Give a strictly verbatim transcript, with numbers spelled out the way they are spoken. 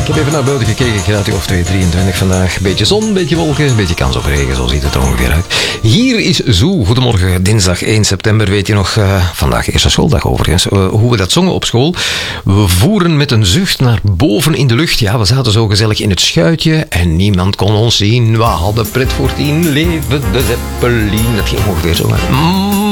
Ik heb even naar buiten gekeken, graad of twee drieëntwintig vandaag. Beetje zon, beetje wolken, beetje kans op regen, zo ziet het er ongeveer uit. Hier is Zoo. Goedemorgen, dinsdag één september. Weet je nog, uh, vandaag eerste schooldag overigens, uh, hoe we dat zongen op school? We voeren met een zucht naar boven in de lucht. Ja, we zaten zo gezellig in het schuitje en niemand kon ons zien. We hadden pret voor tien, leven de Zeppelin. Dat ging ongeveer zo. Mm.